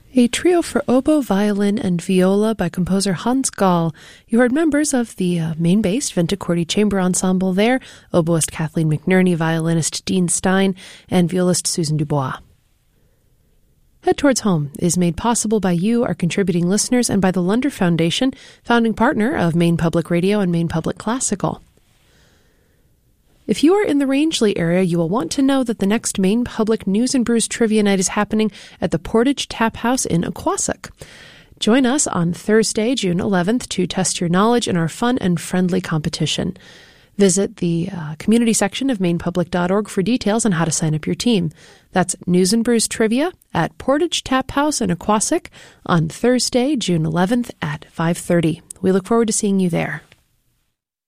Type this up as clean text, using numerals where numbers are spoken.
A trio for oboe, violin, and viola by composer Hans Gall. You heard members of the Maine-based Ventacordi Chamber Ensemble there, oboist Kathleen McNerney, violinist Dean Stein, and violist Susan Dubois. Head Towards Home is made possible by you, our contributing listeners, and by the Lunder Foundation, founding partner of Maine Public Radio and Maine Public Classical. If you are in the Rangeley area, you will want to know that the next Maine Public News and Brews Trivia Night is happening at the Portage Tap House in Aquasic. Join us on Thursday, June 11th, to test your knowledge in our fun and friendly competition. Visit the community section of mainepublic.org for details on how to sign up your team. That's News and Brews Trivia at Portage Tap House in Aquasic on Thursday, June 11th at 5:30. We look forward to seeing you there.